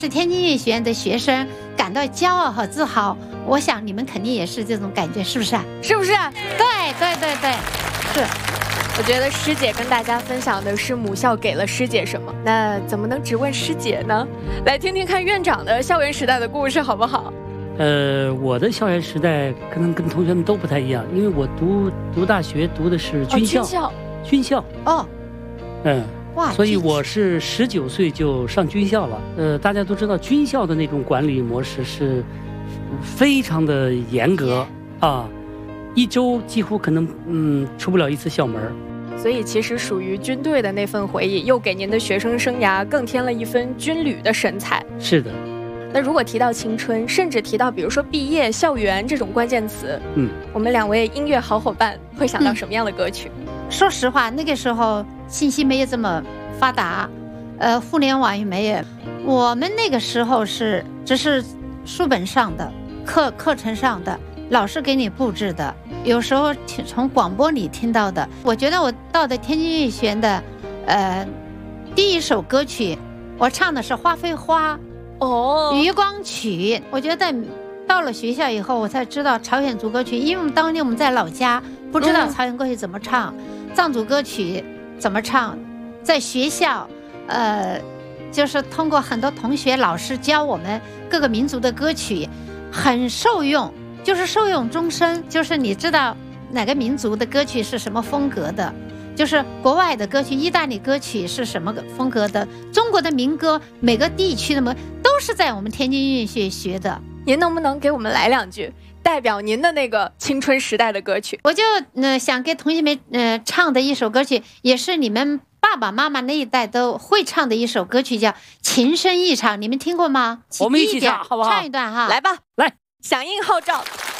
是天津音乐学院的学生感到骄傲和自豪。我想你们肯定也是这种感觉，是不是？ 是不是？ 对，是。 我觉得师姐跟大家分享的是母校给了师姐什么，那怎么能只问师姐呢？来听听看院长的校园时代的故事好不好？ 我的校园时代可能跟同学们都不太一样，因为我读大学读的是军校。军校哦，哇， 所以我是19岁就上军校了。大家都知道军校的那种管理模式是非常的严格啊，一周几乎可能出不了一次校门。 所以其实属于军队的那份回忆，又给您的学生生涯更添了一分军旅的神采。 是的。 那如果提到青春，甚至提到比如说毕业、校园这种关键词，我们两位音乐好伙伴会想到什么样的歌曲？ 说实话，那个时候信息没有这么发达，互联网也没有。我们那个时候只是书本上的课程上的，老师给你布置的，有时候从广播里听到的。我觉得我到的天津音乐学院的第一首歌曲，我唱的是《花非花》余光曲。我觉得到了学校以后，我才知道朝鲜族歌曲，因为当年我们在老家不知道朝鲜歌曲怎么唱，藏族歌曲怎么唱，在学校就是通过很多同学老师教我们各个民族的歌曲，很受用，就是受用终身。就是你知道哪个民族的歌曲是什么风格的，就是国外的歌曲，意大利歌曲是什么风格的，中国的民歌每个地区的都是在我们天津音乐学院学的。 您能不能给我们来2句代表您的那个青春时代的歌曲？ 我就想给同学们唱的一首歌曲，也是你们爸爸妈妈那一代都会唱的一首歌曲，叫《情深意长》，你们听过吗？ 我们一起唱好不好？ 唱一段哈， 来吧， 来， 响应号召。